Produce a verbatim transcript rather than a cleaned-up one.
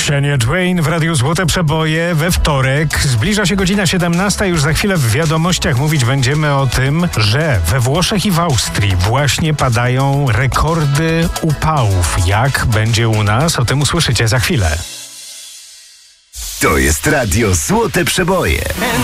Shania Twain w Radiu Złote Przeboje we wtorek. Zbliża się godzina siedemnasta. Już za chwilę w wiadomościach mówić będziemy o tym, że we Włoszech i w Austrii właśnie padają rekordy upałów. Jak będzie u nas? O tym usłyszycie za chwilę. To jest Radio Złote Przeboje.